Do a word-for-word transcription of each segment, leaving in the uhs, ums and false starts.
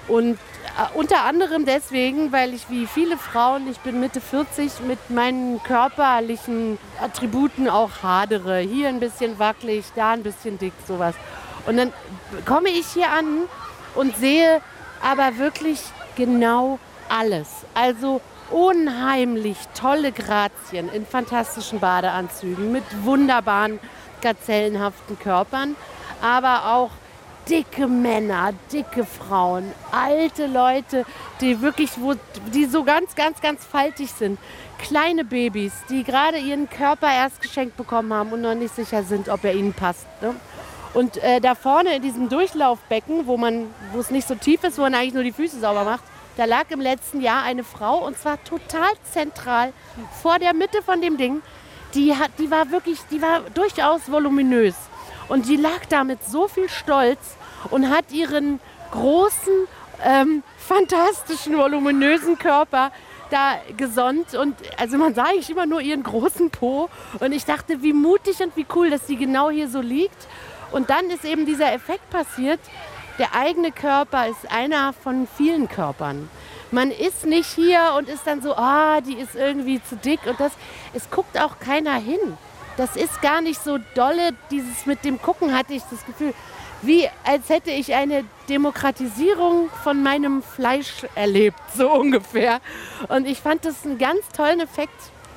Und äh, unter anderem deswegen, weil ich wie viele Frauen, ich bin Mitte vierzig, mit meinen körperlichen Attributen auch hadere. Hier ein bisschen wackelig, da ein bisschen dick, sowas. Und dann komme ich hier an und sehe aber wirklich genau alles. Also unheimlich tolle Grazien in fantastischen Badeanzügen mit wunderbaren, gazellenhaften Körpern, aber auch dicke Männer, dicke Frauen, alte Leute, die wirklich, wo, die so ganz, ganz, ganz faltig sind. Kleine Babys, die gerade ihren Körper erst geschenkt bekommen haben und noch nicht sicher sind, ob er ihnen passt. Ne? Und äh, da vorne in diesem Durchlaufbecken, wo man, wo es nicht so tief ist, wo man eigentlich nur die Füße sauber macht, da lag im letzten Jahr eine Frau, und zwar total zentral vor der Mitte von dem Ding. Die, hat, die war wirklich, die war durchaus voluminös. Und die lag da mit so viel Stolz und hat ihren großen, ähm, fantastischen, voluminösen Körper da gesonnt. Und also man sah eigentlich immer nur ihren großen Po. Und ich dachte, wie mutig und wie cool, dass sie genau hier so liegt. Und dann ist eben dieser Effekt passiert. Der eigene Körper ist einer von vielen Körpern. Man ist nicht hier und ist dann so, ah, die ist irgendwie zu dick. Und das, es guckt auch keiner hin. Das ist gar nicht so dolle, dieses mit dem Gucken hatte ich das Gefühl, wie als hätte ich eine Demokratisierung von meinem Fleisch erlebt, so ungefähr. Und ich fand das einen ganz tollen Effekt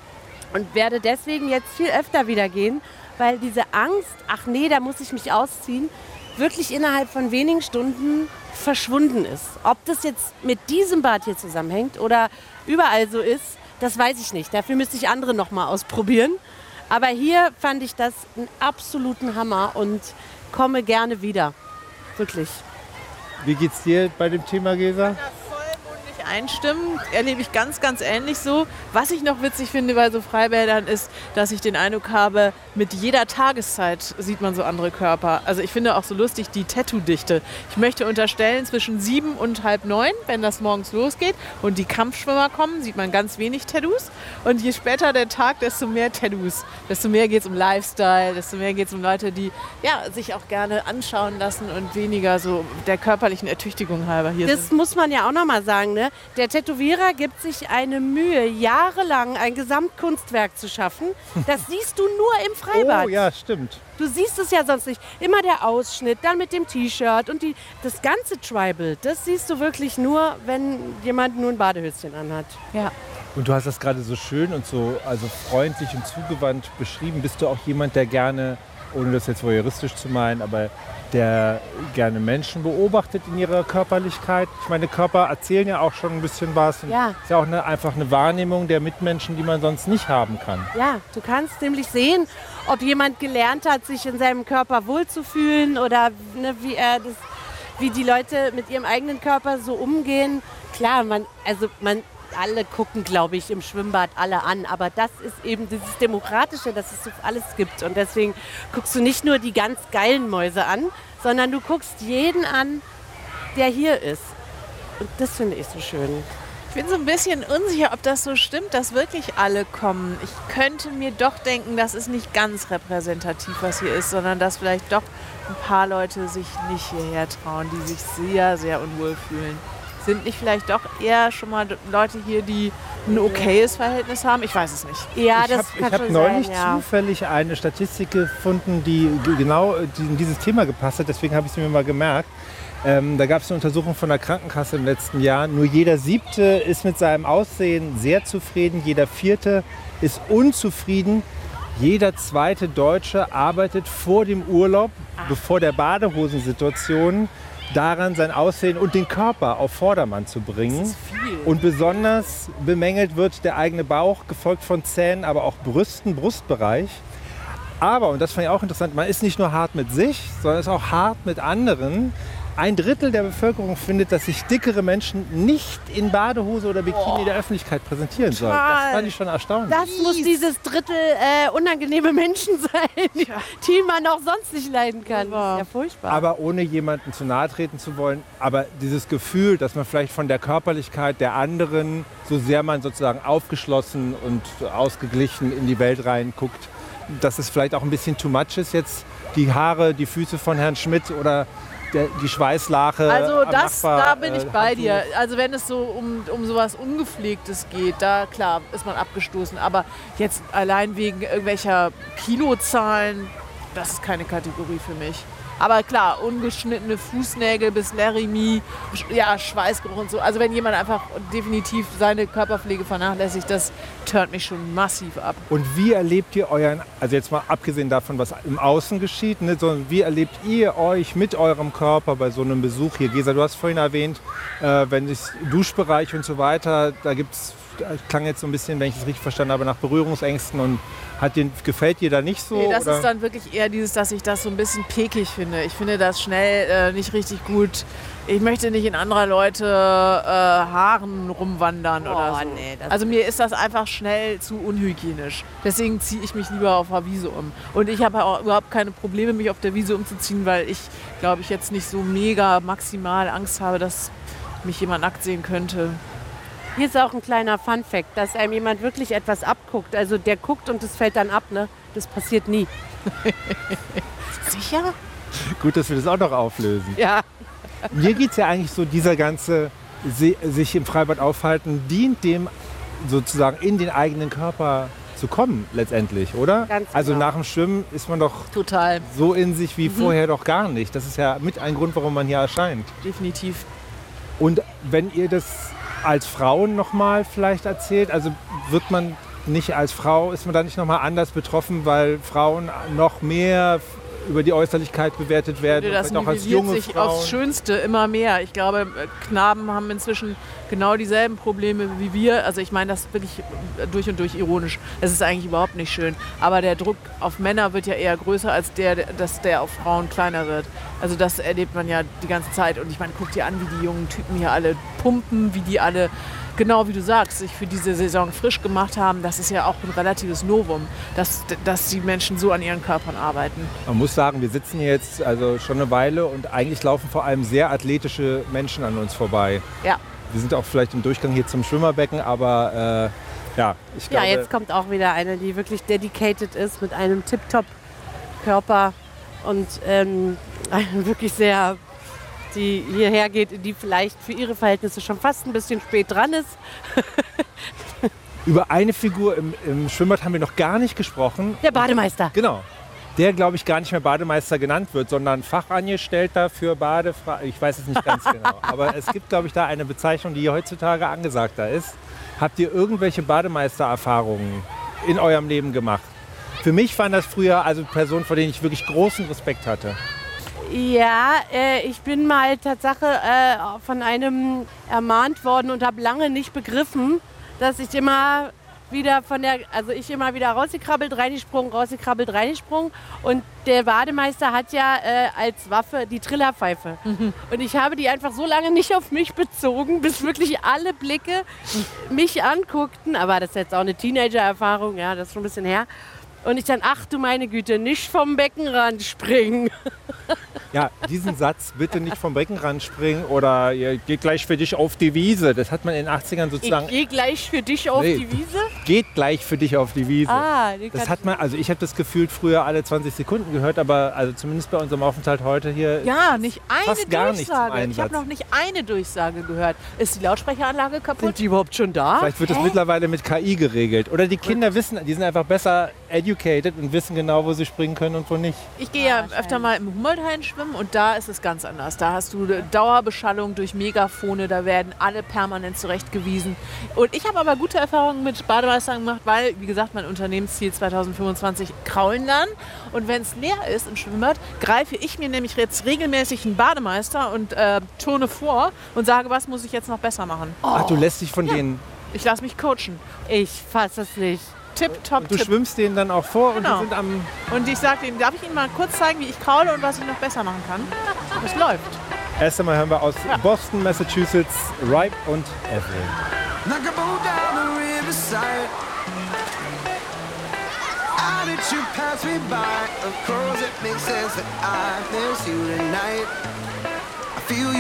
und werde deswegen jetzt viel öfter wieder gehen, weil diese Angst, ach nee, da muss ich mich ausziehen, wirklich innerhalb von wenigen Stunden verschwunden ist. Ob das jetzt mit diesem Bad hier zusammenhängt oder überall so ist, das weiß ich nicht. Dafür müsste ich andere noch mal ausprobieren. Aber hier fand ich das einen absoluten Hammer und komme gerne wieder. Wirklich. Wie geht's dir bei dem Thema, Gesa? Einstimmen, erlebe ich ganz, ganz ähnlich so. Was ich noch witzig finde bei so Freibädern ist, dass ich den Eindruck habe, mit jeder Tageszeit sieht man so andere Körper. Also ich finde auch so lustig die Tattoo-Dichte. Ich möchte unterstellen, zwischen sieben und halb neun, wenn das morgens losgeht und die Kampfschwimmer kommen, sieht man ganz wenig Tattoos. Und je später der Tag, desto mehr Tattoos. Desto mehr geht es um Lifestyle, desto mehr geht es um Leute, die ja, sich auch gerne anschauen lassen und weniger so der körperlichen Ertüchtigung halber hier Das sind. muss man ja auch noch mal sagen, ne? Der Tätowierer gibt sich eine Mühe, jahrelang ein Gesamtkunstwerk zu schaffen. Das siehst du nur im Freibad. Oh ja, stimmt. Du siehst es ja sonst nicht. Immer der Ausschnitt, dann mit dem T-Shirt und die, das ganze Tribal, das siehst du wirklich nur, wenn jemand nur ein Badehöschen anhat. Ja. Und du hast das gerade so schön und so also freundlich und zugewandt beschrieben. Bist du auch jemand, der gerne, ohne das jetzt voyeuristisch zu meinen, aber der gerne Menschen beobachtet in ihrer Körperlichkeit? Ich meine, Körper erzählen ja auch schon ein bisschen was. Und Ja. ist ja auch eine, einfach eine Wahrnehmung der Mitmenschen, die man sonst nicht haben kann. Ja, du kannst nämlich sehen, ob jemand gelernt hat, sich in seinem Körper wohlzufühlen oder ne, wie, er das, wie die Leute mit ihrem eigenen Körper so umgehen. Klar, man, also man, alle gucken, glaube ich, im Schwimmbad alle an. Aber das ist eben dieses Demokratische, dass es so alles gibt. Und deswegen guckst du nicht nur die ganz geilen Mäuse an, sondern du guckst jeden an, der hier ist. Und das finde ich so schön. Ich bin so ein bisschen unsicher, ob das so stimmt, dass wirklich alle kommen. Ich könnte mir doch denken, das ist nicht ganz repräsentativ, was hier ist, sondern dass vielleicht doch ein paar Leute sich nicht hierher trauen, die sich sehr, sehr unwohl fühlen. Sind nicht vielleicht doch eher schon mal Leute hier, die ein okayes Verhältnis haben? Ich weiß es nicht. Ja, ich das habe kann hab schon neulich sein, ja. zufällig eine Statistik gefunden, die genau in dieses Thema gepasst hat. Deswegen habe ich es mir mal gemerkt. Ähm, da gab es eine Untersuchung von der Krankenkasse im letzten Jahr. Nur jeder Siebte ist mit seinem Aussehen sehr zufrieden. Jeder Vierte ist unzufrieden. Jeder zweite Deutsche arbeitet vor dem Urlaub, bevor der Badehosensituation, daran, sein Aussehen und den Körper auf Vordermann zu bringen. Das ist viel. Und besonders bemängelt wird der eigene Bauch, gefolgt von Zähnen, aber auch Brüsten, Brustbereich. Aber, und das fand ich auch interessant, man ist nicht nur hart mit sich, sondern ist auch hart mit anderen. Ein Drittel der Bevölkerung findet, dass sich dickere Menschen nicht in Badehose oder Bikini Oh. in der Öffentlichkeit präsentieren sollen. Das fand ich schon erstaunlich. Das muss dieses Drittel äh, unangenehme Menschen sein, die, die man auch sonst nicht leiden kann. Das ist ja furchtbar. Aber ohne jemandem zu nahe treten zu wollen. Aber dieses Gefühl, dass man vielleicht von der Körperlichkeit der anderen, so sehr man sozusagen aufgeschlossen und ausgeglichen in die Welt reinguckt, dass es vielleicht auch ein bisschen too much ist, jetzt die Haare, die Füße von Herrn Schmidt oder der, die Schweißlache Also am das, Nachbar, da bin ich äh, bei Handtuch. dir. Also wenn es so um, um sowas Ungepflegtes geht, da klar ist man abgestoßen. Aber jetzt allein wegen irgendwelcher Kilozahlen, das ist keine Kategorie für mich. Aber klar, ungeschnittene Fußnägel bis Larry ja, Schweißgeruch und so. Also wenn jemand einfach definitiv seine Körperpflege vernachlässigt, das turnt mich schon massiv ab. Und wie erlebt ihr euren, also jetzt mal abgesehen davon, was im Außen geschieht, ne, sondern wie erlebt ihr euch mit eurem Körper bei so einem Besuch hier? Gesa, du hast vorhin erwähnt, äh, wenn es Duschbereich und so weiter, da gibt es, klang jetzt so ein bisschen, wenn ich es richtig verstanden habe, nach Berührungsängsten und hat den, gefällt dir da nicht so? Nee, das oder? ist dann wirklich eher dieses, dass ich das so ein bisschen pekig finde. Ich finde das schnell äh, nicht richtig gut. Ich möchte nicht in anderer Leute äh, Haaren rumwandern Oh, oder so. nee, das- Also mir ist das einfach schnell zu unhygienisch. Deswegen ziehe ich mich lieber auf der Wiese um. Und ich habe auch überhaupt keine Probleme, mich auf der Wiese umzuziehen, weil ich, glaube ich, jetzt nicht so mega maximal Angst habe, dass mich jemand nackt sehen könnte. Hier ist auch ein kleiner Fun-Fact, dass einem jemand wirklich etwas abguckt. Also der guckt und das fällt dann ab, ne? Das passiert nie. Sicher? Gut, dass wir das auch noch auflösen. Ja. Mir geht es ja eigentlich so, dieser ganze se- sich im Freibad aufhalten, dient dem sozusagen in den eigenen Körper zu kommen letztendlich, oder? Ganz Also genau. nach dem Schwimmen ist man doch Total, so in sich wie vorher doch gar nicht. Das ist ja mit ein Grund, warum man hier erscheint. definitiv. Und wenn ihr das als Frauen nochmal vielleicht erzählt, also wird man nicht als Frau, ist man da nicht nochmal anders betroffen, weil Frauen noch mehr über die Äußerlichkeit bewertet werden, Das vielleicht auch als nivelliert junge sich Frauen. aufs Schönste immer mehr. Ich glaube, Knaben haben inzwischen genau dieselben Probleme wie wir. Also ich meine das wirklich durch und durch ironisch. Es ist eigentlich überhaupt nicht schön. Aber der Druck auf Männer wird ja eher größer, als der, dass der auf Frauen kleiner wird. Also das erlebt man ja die ganze Zeit. Und ich meine, guck dir an, wie die jungen Typen hier alle pumpen, wie die alle, genau wie du sagst, sich für diese Saison frisch gemacht haben. Das ist ja auch ein relatives Novum, dass, dass die Menschen so an ihren Körpern arbeiten. Man muss sagen, wir sitzen hier jetzt also schon eine Weile und eigentlich laufen vor allem sehr athletische Menschen an uns vorbei. Ja. Wir sind auch vielleicht im Durchgang hier zum Schwimmerbecken, aber äh, ja, ich Ja, glaube... jetzt kommt auch wieder eine, die wirklich dedicated ist mit einem Tip-Top-Körper und ähm, wirklich sehr, die hierher geht, die vielleicht für ihre Verhältnisse schon fast ein bisschen spät dran ist. Über eine Figur im, im Schwimmbad haben wir noch gar nicht gesprochen. Der Bademeister. Genau. Der, glaube ich, gar nicht mehr Bademeister genannt wird, sondern Fachangestellter für Badefra... Ich weiß es nicht ganz genau. Aber es gibt, glaube ich, da eine Bezeichnung, die heutzutage angesagter ist. Habt ihr irgendwelche Bademeistererfahrungen in eurem Leben gemacht? Für mich waren das früher also Personen, vor denen ich wirklich großen Respekt hatte. Ja, äh, ich bin mal Tatsache äh, von einem ermahnt worden und habe lange nicht begriffen, dass ich immer wieder von der, also ich immer wieder rausgekrabbelt, reingesprungen, rausgekrabbelt, reingesprungen. Und der Bademeister hat ja äh, als Waffe die Trillerpfeife. Mhm. Und ich habe die einfach so lange nicht auf mich bezogen, bis wirklich alle Blicke mich anguckten. Aber das ist jetzt auch eine Teenager-Erfahrung, ja, das ist schon ein bisschen her. Und ich dann, ach du meine Güte, nicht vom Beckenrand springen. Ja, diesen Satz, bitte nicht vom Beckenrand springen oder ihr geht gleich für dich auf die Wiese. Das hat man in den achtzigern Ich sozusagen, gehe gleich für dich auf Nee. die Wiese. geht gleich für dich auf die Wiese. Ah, die Das kann- hat man, also ich habe das gefühlt früher alle zwanzig Sekunden gehört, aber also zumindest bei unserem Aufenthalt heute hier. Ja, nicht eine Fast gar nicht zum Durchsage. Ich Einsatz. habe noch nicht eine Durchsage gehört. Ist die Lautsprecheranlage kaputt? Sind die überhaupt schon da? Vielleicht wird das mittlerweile mit K I geregelt. Oder die Kinder wissen, die sind einfach besser educated und wissen genau, wo sie springen können und wo nicht. Ich gehe ja öfter mal im Humboldthain schwimmen und da ist es ganz anders. Da hast du eine Dauerbeschallung durch Megafone, da werden alle permanent zurechtgewiesen. Und ich habe aber gute Erfahrungen mit Bademeistern gemacht, weil, wie gesagt, mein Unternehmensziel zweitausendfünfundzwanzig kraulen dann. Und wenn es leer ist im Schwimmbad, greife ich mir nämlich jetzt regelmäßig einen Bademeister und äh, turne vor und sage, was muss ich jetzt noch besser machen. Ach, du lässt dich von denen. Ich lasse mich coachen. Ich fasse es nicht. Tipp, top, Du tipp. schwimmst denen dann auch vor Genau. und die sind am. Und ich sage Ihnen, darf ich Ihnen mal kurz zeigen, wie ich kraule und was ich noch besser machen kann? Das läuft. Erst einmal hören wir aus Boston, Massachusetts, Ripe und Avril. Like a boat down the riverside. How did you pass me by? Of course it makes sense that I miss you tonight. I feel you.